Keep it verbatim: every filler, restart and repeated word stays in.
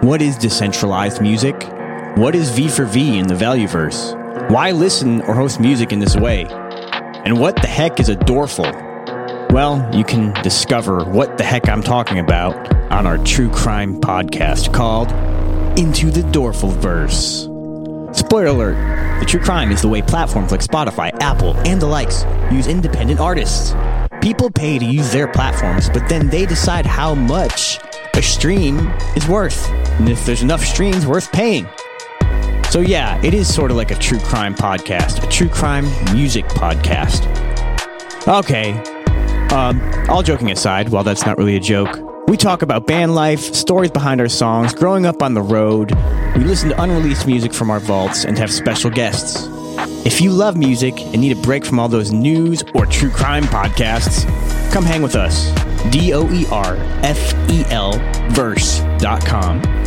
What is decentralized music? What is V for V in the Valueverse? Why listen or host music in this way? And what the heck is a Dorful? Well, you can discover what the heck I'm talking about on our true crime podcast called Into the Dorfulverse. Spoiler alert, the true crime is the way platforms like Spotify, Apple, and the likes use independent artists. People pay to use their platforms, but then they decide how much a stream is worth, and if there's enough streams worth paying. So yeah, it is sort of like a true crime podcast, a true crime music podcast. Okay, um, all joking aside, while that's not really a joke, we talk about band life, stories behind our songs, growing up on the road. We listen to unreleased music from our vaults and have special guests. If you love music and need a break from all those news or true crime podcasts, come hang with us. D O E R F E L verse dot com.